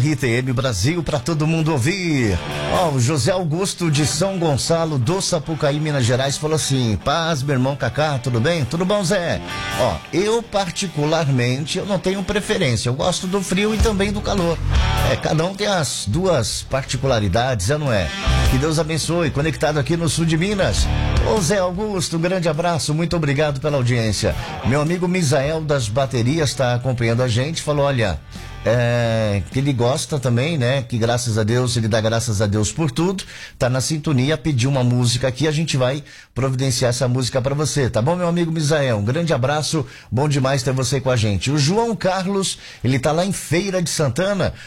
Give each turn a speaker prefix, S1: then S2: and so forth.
S1: RTM Brasil para todo mundo ouvir. O José Augusto de São Gonçalo do Sapucaí, Minas Gerais, falou assim: paz, meu irmão Cacá, tudo bem? Tudo bom, Zé? Eu particularmente, eu não tenho preferência, eu gosto do frio e também do calor. Cada um tem as duas particularidades, não é? Que Deus abençoe, conectado aqui no sul de Minas. Ô Zé Augusto, um grande abraço, muito obrigado pela audiência. Meu amigo Misael das baterias está acompanhando a gente, falou, olha, que ele gosta também, né? Que graças a Deus, ele dá graças a Deus por tudo, tá na sintonia, pediu uma música aqui, a gente vai providenciar essa música para você, tá bom, meu amigo Misael? Um grande abraço, bom demais ter você com a gente. O João Carlos, ele tá lá em Feira de Santana.